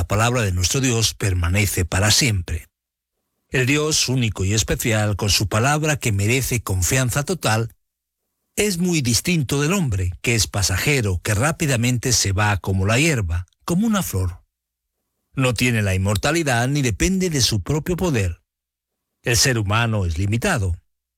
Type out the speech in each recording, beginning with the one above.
la palabra de nuestro Dios permanece para siempre. El Dios único y especial, con su palabra que merece confianza total, es muy distinto del hombre, que es pasajero, que rápidamente se va como la hierba, como una flor. No tiene la inmortalidad ni depende de su propio poder. El ser humano es limitado.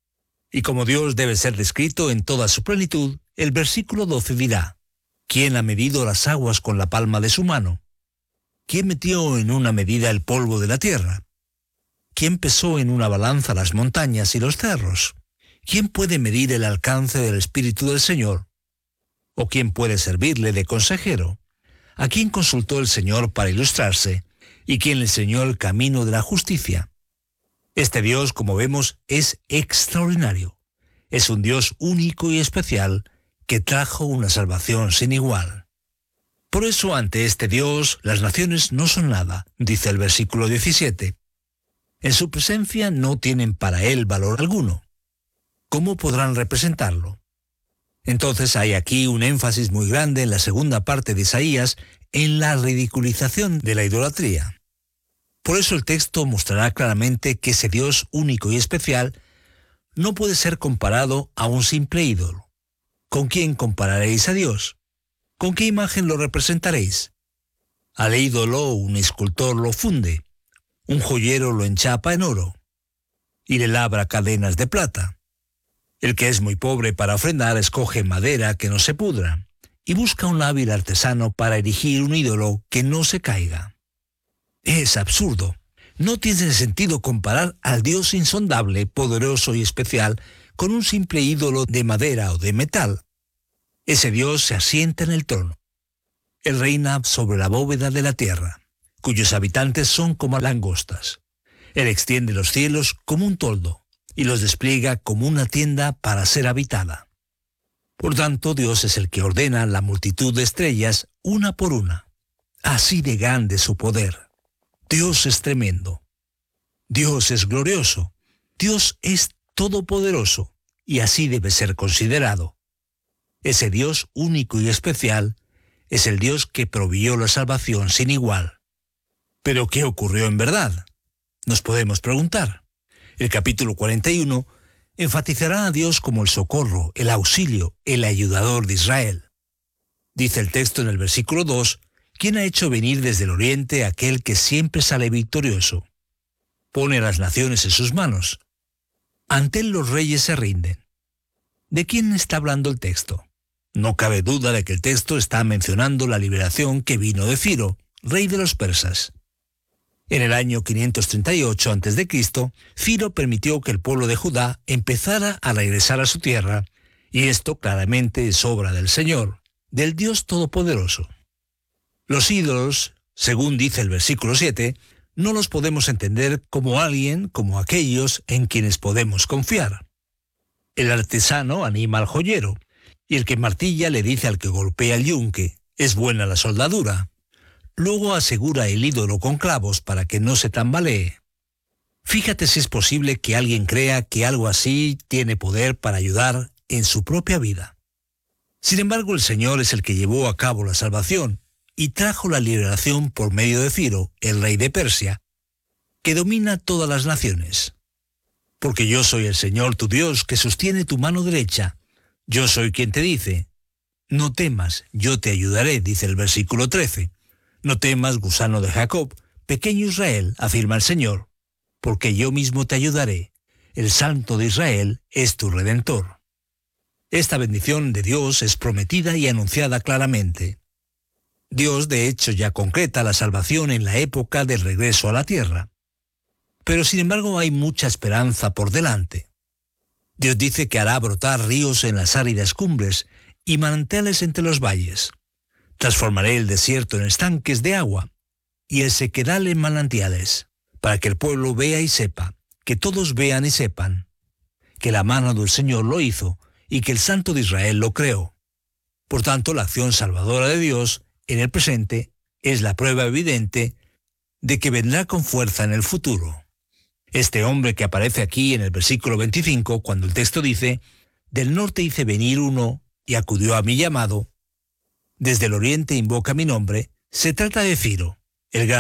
Y como Dios debe ser descrito en toda su plenitud, el versículo 12 dirá: ¿quién ha medido las aguas con la palma de su mano? ¿Quién metió en una medida el polvo de la tierra? ¿Quién pesó en una balanza las montañas y los cerros? ¿Quién puede medir el alcance del Espíritu del Señor? ¿O quién puede servirle de consejero? ¿A quién consultó el Señor para ilustrarse? ¿Y quién le enseñó el camino de la justicia? Este Dios, como vemos, es extraordinario. Es un Dios único y especial que trajo una salvación sin igual. Por eso, ante este Dios, las naciones no son nada, dice el versículo 17. En su presencia no tienen para él valor alguno. ¿Cómo podrán representarlo? Entonces hay aquí un énfasis muy grande en la segunda parte de Isaías en la ridiculización de la idolatría. Por eso el texto mostrará claramente que ese Dios único y especial no puede ser comparado a un simple ídolo. ¿Con quién compararéis a Dios? ¿Con qué imagen lo representaréis? Al ídolo un escultor lo funde, un joyero lo enchapa en oro y le labra cadenas de plata. El que es muy pobre para ofrendar escoge madera que no se pudra y busca un hábil artesano para erigir un ídolo que no se caiga. Es absurdo. No tiene sentido comparar al Dios insondable, poderoso y especial con un simple ídolo de madera o de metal. Ese Dios se asienta en el trono. Él reina sobre la bóveda de la tierra, cuyos habitantes son como langostas. Él extiende los cielos como un toldo y los despliega como una tienda para ser habitada. Por tanto, Dios es el que ordena la multitud de estrellas una por una. Así de grande su poder. Dios es tremendo. Dios es glorioso. Dios es todopoderoso y así debe ser considerado. Ese Dios único y especial es el Dios que proveyó la salvación sin igual. ¿Pero qué ocurrió en verdad? Nos podemos preguntar. El capítulo 41 enfatizará a Dios como el socorro, el auxilio, el ayudador de Israel. Dice el texto en el versículo 2, ¿quién ha hecho venir desde el oriente aquel que siempre sale victorioso? Pone a las naciones en sus manos. Ante él los reyes se rinden. ¿De quién está hablando el texto? No cabe duda de que el texto está mencionando la liberación que vino de Ciro, rey de los persas. En el año 538 a.C., Ciro permitió que el pueblo de Judá empezara a regresar a su tierra, y esto claramente es obra del Señor, del Dios Todopoderoso. Los ídolos, según dice el versículo 7, no los podemos entender como alguien, como aquellos en quienes podemos confiar. El artesano anima al joyero, y el que martilla le dice al que golpea el yunque, es buena la soldadura. Luego asegura el ídolo con clavos para que no se tambalee. Fíjate si es posible que alguien crea que algo así tiene poder para ayudar en su propia vida. Sin embargo, el Señor es el que llevó a cabo la salvación y trajo la liberación por medio de Ciro, el rey de Persia, que domina todas las naciones. Porque yo soy el Señor tu Dios que sostiene tu mano derecha. Yo soy quien te dice, no temas, yo te ayudaré, dice el versículo 13. No temas, gusano de Jacob, pequeño Israel, afirma el Señor, porque yo mismo te ayudaré. El Santo de Israel es tu Redentor. Esta bendición de Dios es prometida y anunciada claramente. Dios, de hecho, ya concreta la salvación en la época del regreso a la tierra. Pero, sin embargo, hay mucha esperanza por delante. Dios dice que hará brotar ríos en las áridas cumbres y manantiales entre los valles. Transformaré el desierto en estanques de agua y el sequedal en manantiales, para que el pueblo vea y sepa, que todos vean y sepan, que la mano del Señor lo hizo y que el Santo de Israel lo creó. Por tanto, la acción salvadora de Dios en el presente es la prueba evidente de que vendrá con fuerza en el futuro. Este hombre que aparece aquí en el versículo 25, cuando el texto dice, del norte hice venir uno y acudió a mi llamado, desde el oriente invoca mi nombre, se trata de Ciro, el gran